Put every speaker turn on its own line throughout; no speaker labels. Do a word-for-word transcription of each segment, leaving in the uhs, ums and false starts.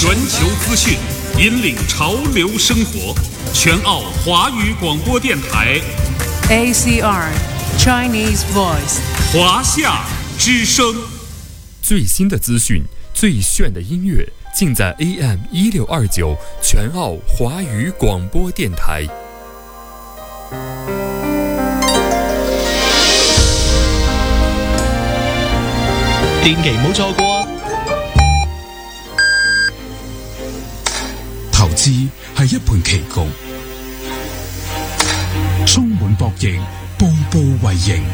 全球資訊，引領潮流生活。全澳華語廣播電台
A C R Chinese Voice
華夏之聲。
最新的資訊，最炫的音樂，盡在 A M 一六二九全澳華語廣播電台。
電期冇錯過。
投資係一盤棋局，充滿博弈，步步為營。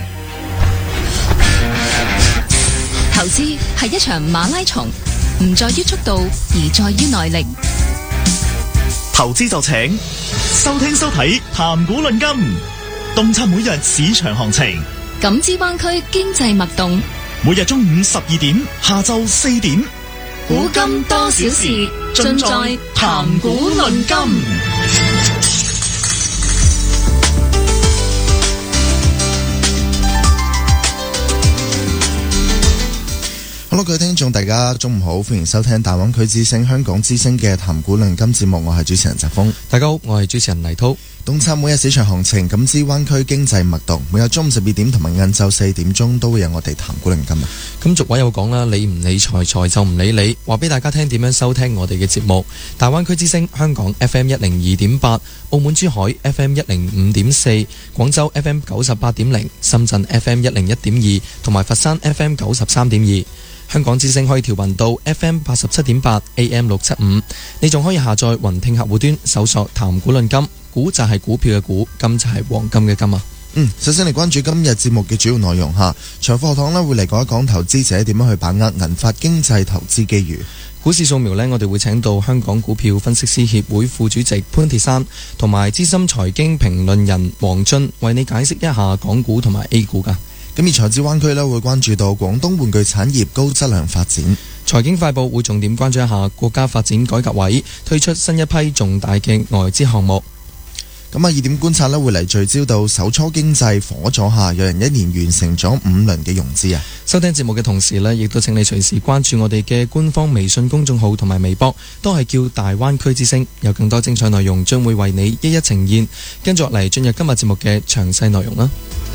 投資係一場馬拉松，唔在於速度，而在於耐力。
投資就請收聽收睇談股論金，洞察每日市場行情，
感知灣區經濟脈動。
每日中午十二點，下晝四點，
古今多少事，盡在談股論金。
Hello， 各位聽眾，大家中午好，歡迎收聽大灣區之聲、香港之聲嘅談股論金節目，我係主持人澤峰。
大家好，我係主持人黎濤。
洞察每日市場行情，感知灣區經濟脈動。每日中午十二點同埋晏晝四點鐘都會有我哋談股論金啊。
咁俗話有講啦，理唔理財，財就唔理你。話俾大家聽點樣收聽我哋嘅節目。大灣區之聲香港 F M 一零二點八，澳門珠海 F M 一零五點四，廣州 F M 九十八點零，深圳 F M 一零一點二，同埋佛山 F M 九十三點二。香港之聲可以調頻到 F M 八十七點八 A M 六七五，你仲可以下載雲聽客戶端搜索談股論金，股就係股票嘅股，金就係黃金嘅金啊。
嗯，首先嚟關注今日節目嘅主要內容吓，財富學堂呢會嚟講一講投資者點樣去把握銀髮經濟投資機遇。
股市掃描呢，我哋會請到香港股票分析師協會副主席潘鐵珊同埋資深財經評論人黃俊為你解釋一下港股同埋 A 股噶。
咁而財智灣區呢會關注到廣東玩具產業高質量發展。
財經快報會重點關注一下國家發展改革委推出新一批重大嘅外資項目。
咁啊，熱點觀察呢會嚟聚焦到首初經濟火咗下，有人一年完成咗五輪嘅融資啊！
收聽節目嘅同時呢，亦都請你隨時關注我哋嘅官方微信公眾號同埋微博，都係叫大灣區之聲，有更多精彩內容將會為你一一呈現。跟住落嚟進入今日節目嘅詳細內容啦。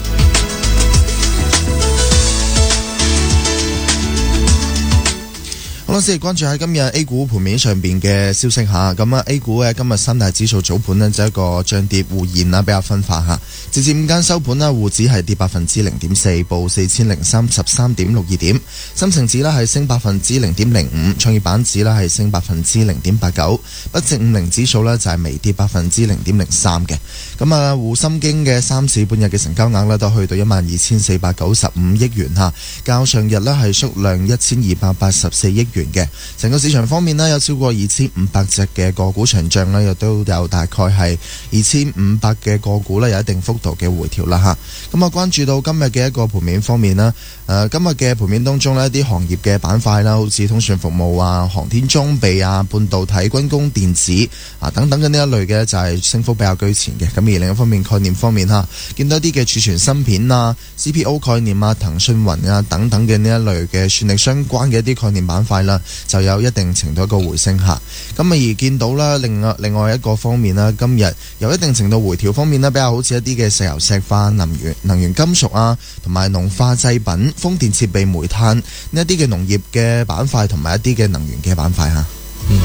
好啦，先嚟關注喺今日 A 股盤面上邊嘅消息吓。咁啊 A 股嘅今日三大指數早盤呢，就一個漲跌互現啦，比較分化吓。直至午間收盤啦，滬指係跌百分之零點四，報四千零三十三點六二點。深成指呢係升百分之零點零五，創業板指呢係升百分之零點八九。不正五零指數呢就係微跌百分之零點零三嘅。咁啊，滬深經嘅三市半日嘅成交額呢都去到一萬二千四百九十五億元吓，較上日呢係縮量一千二百八十四億元嘅。成個市場方面呢，有超過二千五百隻嘅個股上漲呢，亦都有大概係二千五百嘅個股呢有一定幅度嘅回調啦吓。咁啊，關注到今日嘅一個盤面方面啦，誒、呃，今日嘅盤面當中呢，啲行業嘅板塊啦，好似通訊服務啊、航天裝備啊、半導體、軍工、電子啊等等嘅呢一類嘅就係升幅比較居前嘅。咁而另一方面概念方面吓，見到一啲嘅儲存芯片啊、C P O 概念啊、騰訊雲啊等等嘅呢一類嘅算力相關嘅一啲概念板塊啦，就有一定程度一個回升下。咁啊而見到啦，另外另外一個方面啦，今日有一定程度回調方面呢，比較好似一啲嘅石油石化、能源能源金屬啊，同埋農化製品、風電設備、煤炭呢一啲嘅農業嘅板塊，同埋一啲嘅能源嘅板塊吓。
嗯，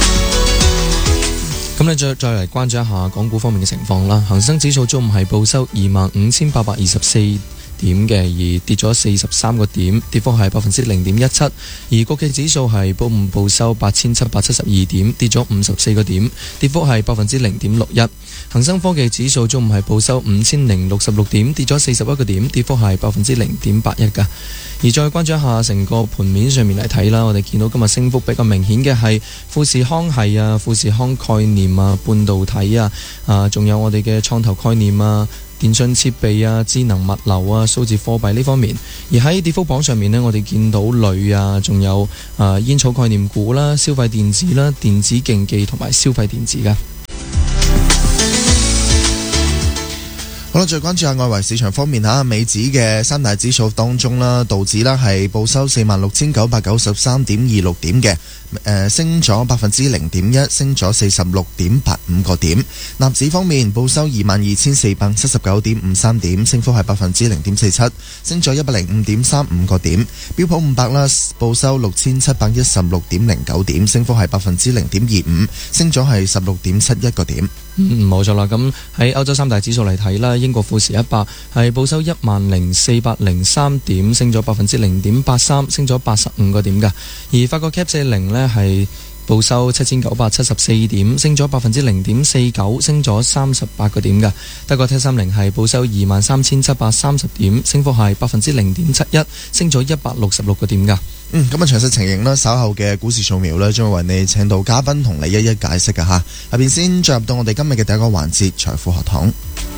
咁你再再嚟關注一下港股方面嘅情況啦。恒生指數中午係報收二萬五千八百二十四點嘅，而跌咗四十三個點，跌幅係百分之零點一七。而國企指數係報五報收八千七百七十二點，跌咗五十四個點，跌幅係百分之零點六一。恒生科技指數中午係報收五千零六十六點，跌咗四十一個點，跌幅係百分之零點八一噶。而再關注一下成個盤面上面嚟睇啦，我哋見到今日升幅比較明顯嘅係富士康係啊、富士康概念啊、半導體啊，啊仲有我哋嘅創投概念啊、電信設備啊、智能物流啊、數字貨幣呢方面。而喺跌幅榜上面呢，我哋見到鋁啊，仲有啊煙草概念股啦、消費電子啦、電子競技同埋消費電子噶。
好啦，再關注下外圍市場方面吓，美指嘅三大指數當中啦，道指啦係報收四萬六千九百九十三點二六點嘅，誒、呃、升咗百分之零點一，升咗四十六點八五個點。納指方面報收二萬二千四百七十九點五三點，升幅係百分之零點四七，升咗一百零五點三五個點。標普五百啦報收六千七百一十六點零九點，升幅係百分之零點二五，升咗係十六點七一個點。
嗯，冇錯啦。咁喺歐洲三大指數嚟睇啦，英國富時一百係報收一萬零四百零三點，升咗百分之零點八三，升咗八十五個點㗎。而法國 C A C 四零呢係報收七千九百七十四點，升咗百分之零點四九，升咗三十八個點㗎。德國 T 三零係報收二萬三千七百三十點，升幅係百分之零點七一，升咗一百六十六個點㗎。
嗯，咁啊，詳細情形啦，稍後嘅股市掃描呢，將會為你請到嘉賓同你一一解釋㗎吓。下邊先進入到我哋今日嘅第一個環節，財富學堂。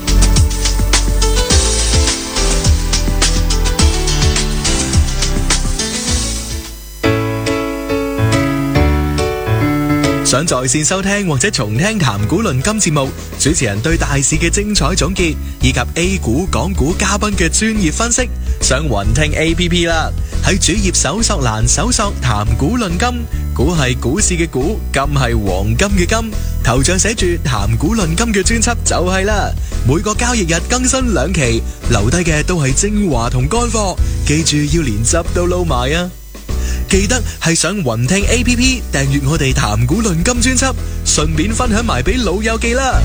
想在線收聽或者重聽談股論金節目，主持人對大市嘅精彩總結，以及 A 股、港股嘉賓嘅專業分析，上雲聽 A P P 啦。喺主頁搜索欄搜索談股論金，股係股市嘅股，金係黃金嘅金，頭像寫住談股論金嘅專輯就係啦。每個交易日更新兩期，留低嘅都係精華同乾貨，記住要連汁都撈埋啊！記得係上雲聽 A P P 訂閱我哋談股論金專輯，順便分享埋俾老友記啦。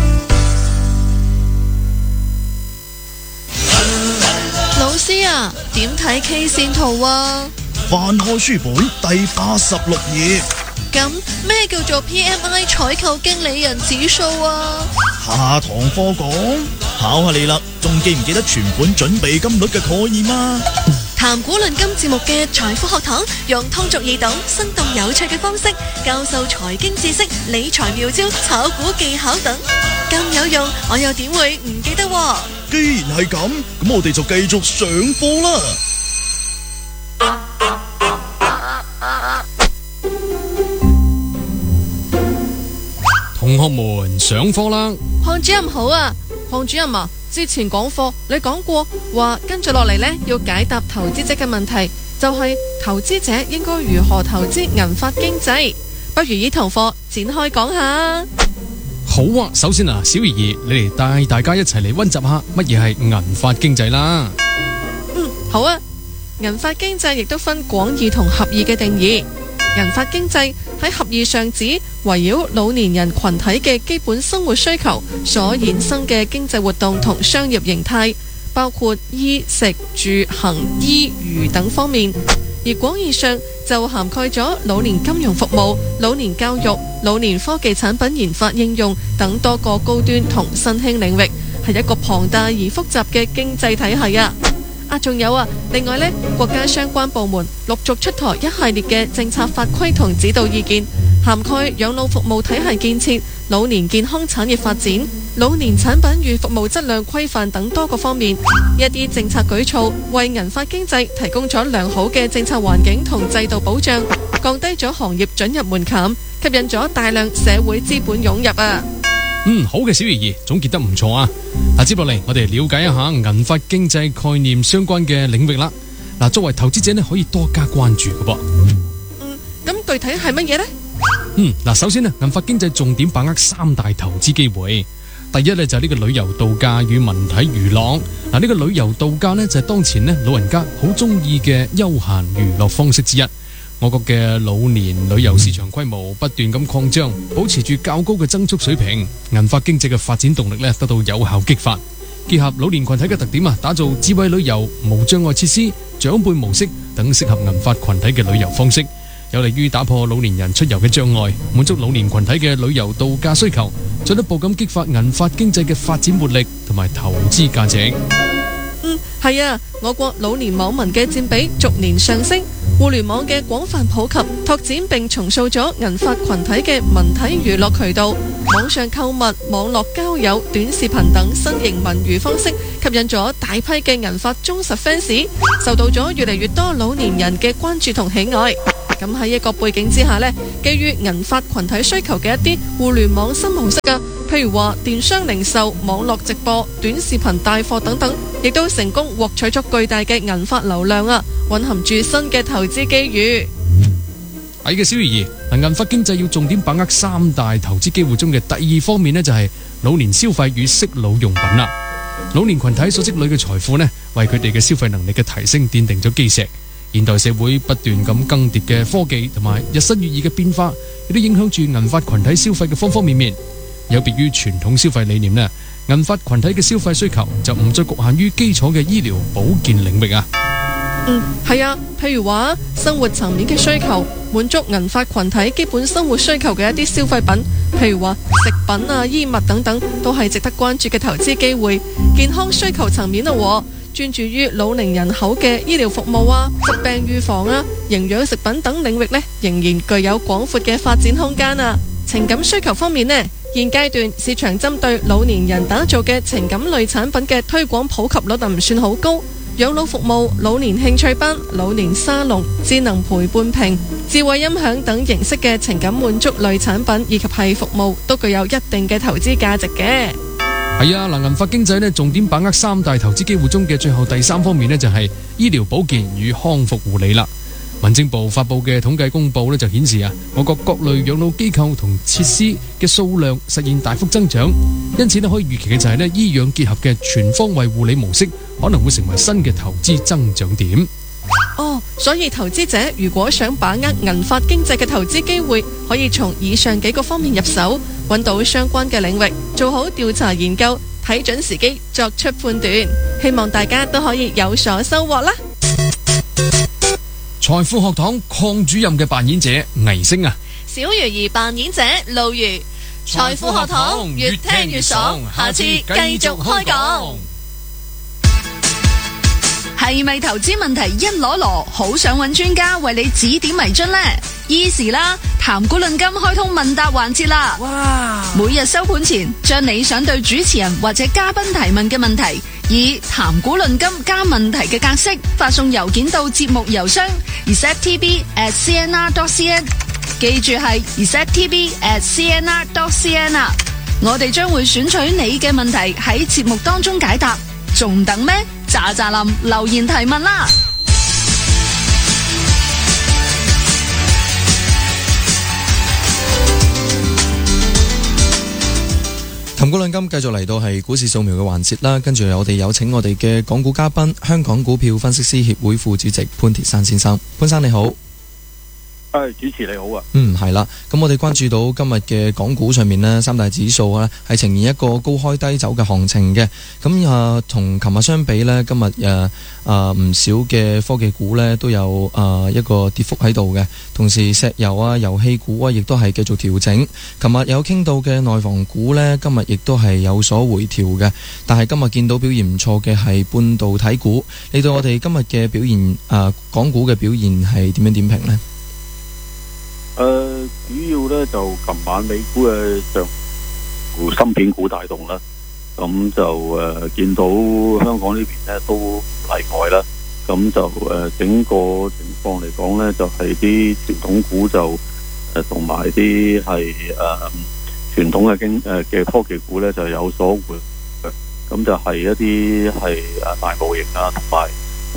老師啊，點睇 K 線圖啊？
翻開書本第八十六頁。
咁咩叫做 P M I 採購經理人指數啊？
下堂課講，考下你啦，仲記唔記得存款準備金率嘅概念啊？
談股論金節目嘅財富學堂，用通俗易懂、生動有趣嘅方式教授財經知識、理財妙招、炒股技巧等，咁有用，我又點會唔記得喎？
既然係咁，咁我哋就繼續上課啦。
同學們上課啦！
項主任好啊，項主任啊。之前講課你講過話，跟住落嚟呢要解答投資者嘅問題，就係、是、投資者應該如何投資銀髮經濟。不如依堂課展開講下。
好啊，首先啊，小怡怡，你嚟帶大家一齊嚟溫習下乜嘢係銀髮經濟啦。
嗯，好啊。銀髮經濟亦都分廣義同狹義嘅定義。銀髮經濟喺狹義上指圍繞老年人群體嘅基本生活需求所衍生嘅經濟活動同商業形態，包括衣食住行醫娛等方面；而廣義上就涵蓋咗老年金融服務、老年教育、老年科技產品研發應用等多個高端同新興領域，係一個龐大而複雜嘅經濟體系啊！啊，仲有啊，另外呢，國家相關部門陸續出台一系列嘅政策法規同指導意見，涵蓋養老服務體系建設、老年健康產業發展、老年產品與服務質量規範等多個方面。一啲政策舉措為銀髮經濟提供咗良好嘅政策環境同制度保障，降低咗行業准入門檻，吸引咗大量社會資本湧入啊！
嗯，好嘅，小怡怡，總結得唔錯啊！嗱，接落嚟我哋了解一下銀髮經濟概念相關嘅領域啦。嗱，作為投資者呢，可以多加關注嘅噃。
嗯，咁具體係乜嘢呢？
嗯，嗱，首先呢，銀髮經濟重點把握三大投資機會。第一呢，就係呢個旅遊度假與文體娛樂。嗱，呢個旅遊度假呢，就係當前呢老人家好中意嘅休閒娛樂方式之一。我國嘅老年旅遊市場規模不斷咁擴張，保持住較高嘅增速水平，銀髮經濟嘅發展動力呢得到有效激發。結合老年群體嘅特點啊，打造智慧旅遊、無障礙設施、長輩模式等適合銀髮群體嘅旅遊方式，有利於打破老年人出遊嘅障礙，滿足老年群體嘅旅遊度假需求，進一步咁激發銀髮經濟嘅發展活力同埋投資價值。
嗯，係啊，我國老年網民嘅佔比逐年上升。互聯網嘅廣泛普及，拓展並重塑咗銀髮群體嘅文體娛樂渠道，網上購物、網絡交友、短視頻等新型文娛方式，吸引咗大批嘅銀髮忠實 fans， 受到咗越嚟越多老年人嘅關注同喜愛。 咁喺一個背景之下呢，基於銀髮群體需求嘅一啲互聯網新模式啊，譬如話電商零售、網絡直播、短視頻帶貨等等，亦都成功獲取咗巨大嘅銀髮流量啊，蘊含住新嘅投資機遇。
係嘅，小魚兒，嗱，銀髮經濟要重點把握三大投資機會中嘅第二方面呢，就係老年消費與適老用品啦。老年群體所積累嘅財富呢，為佢哋嘅消費能力嘅提升奠定咗基石。現代社會不斷咁更迭嘅科技同埋日新月異嘅變化，亦都影響住銀髮群體消費嘅方方面面。有別於傳統消費理念呢，銀髮群體嘅消費需求就唔再局限於基礎嘅醫療保健領域啊。
嗯，係啊，譬如話生活層面嘅需求，滿足銀髮群體基本生活需求嘅一啲消費品，譬如話食品啊、衣物等等，都係值得關注嘅投資機會。健康需求層面啊，專注於老齡人口嘅醫療服務啊、疾病預防啊、營養食品等領域呢，仍然具有廣闊嘅發展空間啊。情感需求方面呢，現階段市場針對老年人打造嘅情感類產品嘅推廣普及率唔算好高。養老服務、老年興趣班、老年沙龍、智能陪伴屏、智慧音響等形式嘅情感滿足類產品以及係服務，都具有一定嘅投資價值嘅。
係啊，嗱，銀髮經濟呢，重點把握三大投資機會中嘅最後第三方面呢，就係醫療保健與康復護理啦。民政部發布嘅統計公佈呢，就顯示啊，我國各類養老機構同設施嘅數量實現大幅增長，因此呢，可以預期嘅就係呢，醫養結合嘅全方位護理模式可能會成為新嘅投資增長點。
哦，所以投資者如果想把握銀髮經濟嘅投資機會，可以從以上幾個方面入手，揾到相關嘅領域，做好調查研究，睇準時機作出判斷。希望大家都可以有所收穫啦。
財富學堂鄺主任嘅扮演者倪星啊，
小魚兒扮演者露如。財富學堂越聽越爽，下次繼續開講。
係咪投資問題一籮籮，好想揾專家為你指點迷津呢？依時啦，談古論今開通問答環節啦！哇！每日收盤前，將你想對主持人或者嘉賓提問嘅問題，以談古論今加問題嘅格式發送郵件到節目郵箱 r e c e p t b at c n r dot c n， 記住係 r e c e p t b at c n r dot c n 啊！我哋將會選取你嘅問題喺節目當中解答，仲等咩？喳喳林留言提問啦！
談古論今繼續嚟到係股市掃描嘅環節啦，跟住我哋有請我哋嘅港股嘉賓，香港股票分析師協會副主席潘鐵珊先生。潘生你好。
誒，主持你好啊。
嗯，係啦。咁我哋關注到今日嘅港股上面呢，三大指數呢係呈現一個高開低走嘅行情嘅。咁啊，同琴日相比呢，今日誒啊唔少嘅科技股呢都有啊一個跌幅喺度嘅。同時，石油啊、油氣股啊，亦都係繼續調整。琴日有傾到嘅內房股呢，今日亦都係有所回調嘅。但係今日見到表現唔錯嘅係半導體股。你對我哋今日嘅表現啊，港股嘅表現係點樣點評呢？
誒、呃，主要咧就琴晚美股嘅上芯片股帶動啦，咁就誒、呃、見到香港呢邊咧都例外啦，咁就誒、呃、整個情況嚟講咧，就係啲傳統股就誒同埋啲係誒傳統嘅經誒嘅科技股咧就有所回，咁就係一啲係誒大模型啊，同埋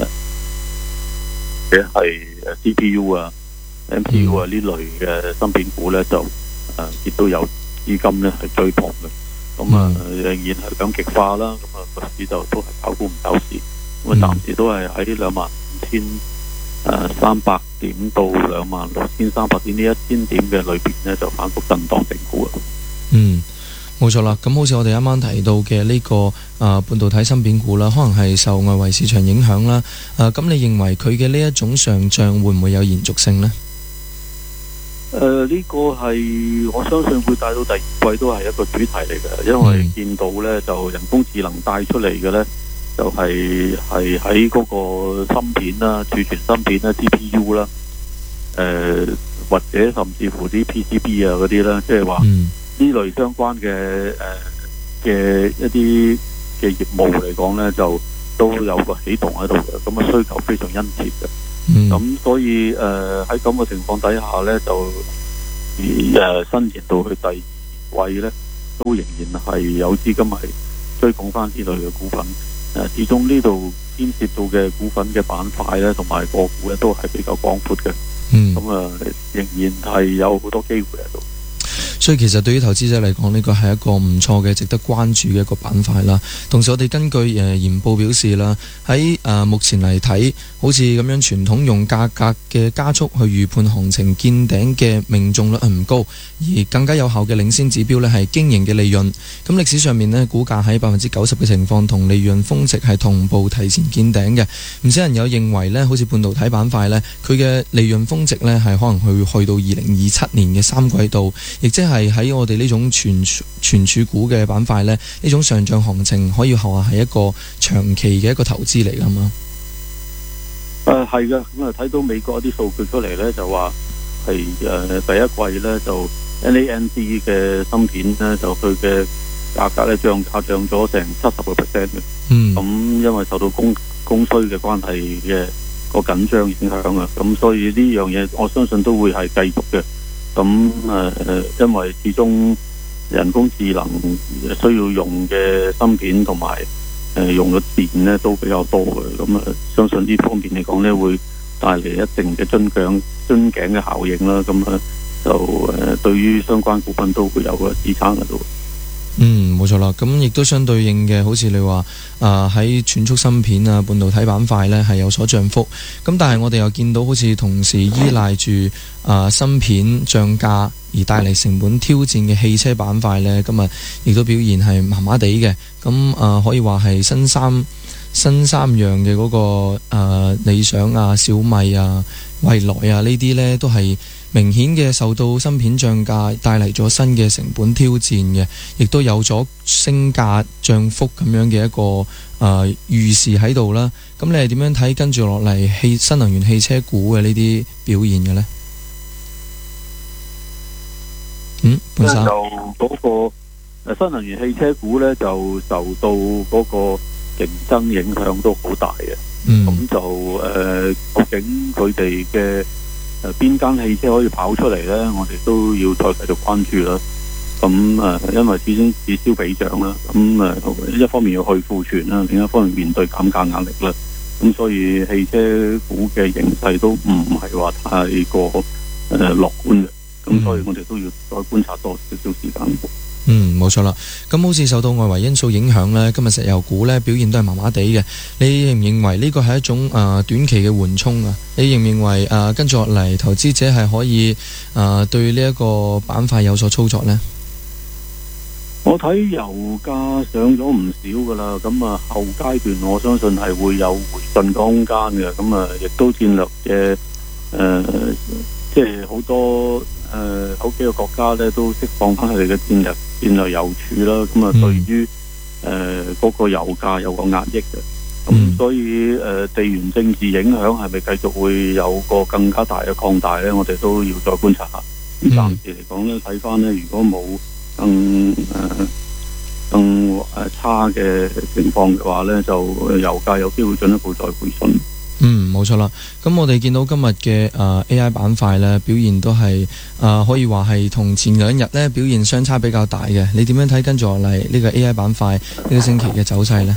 誒嘅係誒 C P U 啊。M P U 啊呢類嘅芯片股咧就誒亦、呃、都有資金咧係追捧嘅，咁啊仍然係兩極化啦，咁啊個市就都係炒股唔炒市，咁啊暫時都係喺兩萬五千誒三百點到兩萬六千三百點呢一千點嘅裏邊咧就反覆震盪整固啊。
嗯，冇錯啦。咁好似我哋啱啱提到嘅呢、這個誒、呃、半導體芯片股啦，可能係受外圍市場影響啦。誒、呃，咁你認為佢嘅呢一種上漲會唔會有延續性呢？
誒、呃，呢、這個係我相信會帶到第二季都係一個主題嚟嘅，因為見到咧就人工智能帶出嚟嘅咧，就係係喺嗰個芯片啦、儲存芯片啦、C P U 啦，誒、呃、或者甚至乎啲 P C B 啊嗰啲啦，即係話呢類相關嘅誒嘅一啲嘅業務嚟講咧，就都有個起動喺度嘅，咁啊需求非常殷切嘅。 咁、嗯、所以誒喺咁嘅情況底下咧，就誒、呃、伸延到去第二位咧，都仍然係有資金係追捧翻呢類嘅股份。誒、呃，始終呢度牽涉到嘅股份嘅板塊咧，同埋個股咧，都係比較廣闊嘅。嗯，咁啊，仍然係有好多機會喺度。
所以其實對於投資者嚟講，呢個係一個唔錯嘅值得關注嘅一個板塊啦。同時我哋根據誒研報表示啦，喺誒、呃、目前嚟睇，好似咁樣傳統用價格嘅加速去預判行情見頂嘅命中率係唔高，而更加有效嘅領先指標呢係經營嘅利潤。咁歷史上面呢，股價喺百分之九十嘅情況同利潤峰值係同步提前見頂嘅。唔少人有認為呢，好似半導體板塊呢，佢嘅利潤峰值呢係可能去去到二零二七年嘅三季度，亦即係係喺我哋呢種存存儲股嘅板塊呢，呢種上漲行情可以話係一個長期嘅一個投資嚟噶嘛？
誒係嘅，咁啊睇到美國一啲數據出嚟呢，就話係誒第一季呢，就 N A N D 嘅芯片呢，就佢嘅價格呢漲價漲咗成七十個 percent 嘅。嗯，咁因為受到供供需嘅關係嘅個緊張影響啊，咁所以呢樣嘢我相信都會係繼續嘅。咁誒、呃，因為始終人工智能需要用嘅芯片同埋誒用嘅電咧都比較多嘅，咁啊，相信呢方面嚟講咧會帶嚟一定嘅樽頸樽頸嘅效應啦。咁啊，就誒、呃、對於相關股份都會有個支撐喺度。
嗯，冇錯啦。咁亦都相對應嘅，好似你話啊喺存儲芯片啊、半導體板塊呢係有所漲幅。咁但係我哋又見到好似同時依賴住啊芯片漲價而帶嚟成本挑戰嘅汽車板塊呢，今日亦都表現係麻麻地嘅。咁啊可以話係新三新三樣嘅嗰、那個啊理想啊、小米啊、蔚來啊呢啲呢都係明顯嘅受到芯片漲價帶嚟咗新嘅成本挑戰嘅，亦都有咗升價漲幅咁樣嘅一個誒、呃、預示喺度啦。咁你係點樣睇跟住落嚟汽新能源汽車股嘅呢啲表現嘅呢？嗯，本身
就嗰個新能源汽車股呢，就受到嗰個競爭影響都好大嘅。嗯，咁就誒、呃，究竟佢哋嘅誒邊間汽車可以跑出嚟呢？我哋都要再繼續關注啦。咁誒、呃，因為始終此消彼長啦。咁誒、呃，一方面要去庫存啦，另一方面面對減價壓力啦。咁所以汽車股嘅形勢都唔係話太過誒、呃、樂觀嘅。咁所以我哋都要再觀察多少少時間。
嗯，冇錯啦。咁好似受到外圍因素影響呢，今日石油股呢表現都係麻麻地嘅。你認唔認為呢個係一種誒、呃、短期嘅緩衝啊？你認唔認為誒、呃、跟住落嚟投資者係可以誒、呃、對呢一個板塊有所操作呢？
我睇油價上咗唔少噶啦，咁啊後階段我相信係會有回進嘅空間嘅。咁啊亦都戰略嘅誒、呃，即係好多誒好、呃、幾個國家咧都釋放翻佢哋嘅戰略戰略油儲啦。咁啊對於誒嗰、呃那個油價有個壓抑嘅。咁、嗯、所以誒、呃、地緣政治影響係咪繼續會有個更加大嘅擴大咧？我哋都要再觀察下。咁暫時嚟講咧，睇翻咧，如果冇更誒、呃、更誒差嘅情況嘅話咧，就油價有機會進一步再回升。
嗯，冇錯啦。咁我哋見到今日嘅誒 A I 板塊咧表現都係誒、呃、可以話係同前兩日咧表現相差比較大嘅。你點樣睇跟住落嚟呢個 A I 板塊呢個星期嘅走勢呢？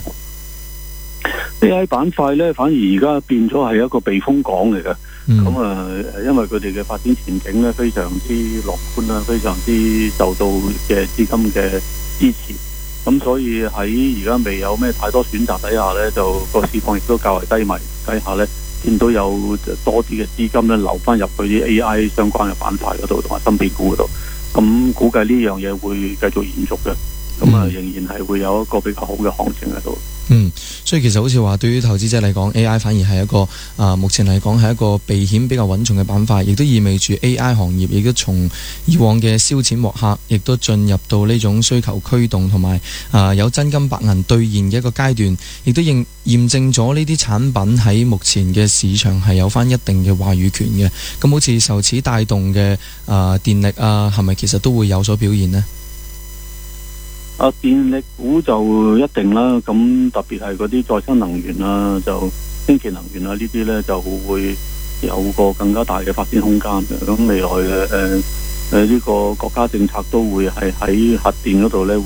A I 板塊咧反而而家變咗係一個避風港嚟嘅。咁啊、嗯，因為佢哋嘅發展前景咧非常之樂觀啦，非常之受到嘅資金嘅支持，咁所以喺而家未有咩太多選擇底下咧，就個市況亦都較為低迷底下咧，見到有多啲嘅資金咧流翻入去啲 A I 相關嘅板塊嗰度同埋芯片股嗰度，咁估計呢樣嘢會繼續延續嘅，咁啊、嗯、仍然係會有一個比較好嘅行情喺度。
嗯，所以其實好似話對於投資者嚟講 A I 反而係一個啊、呃，目前嚟講係一個避險比較穩重嘅板塊，亦都意味住 A I 行業亦都從以往嘅燒錢獲客，亦都進入到呢種需求驅動同埋啊有真金白銀兌現嘅一個階段，亦都認驗證咗呢啲產品喺目前嘅市場係有翻一定嘅話語權嘅。咁好似受此帶動嘅啊、呃、電力啊，係咪其實都會有所表現呢？
啊，電力股就一定啦，咁特別係嗰啲再生能源啊，就清潔能源啊呢啲呢就會有個更加大嘅發展空間嘅。咁未來嘅誒誒呢個國家政策都會係喺核電嗰度咧。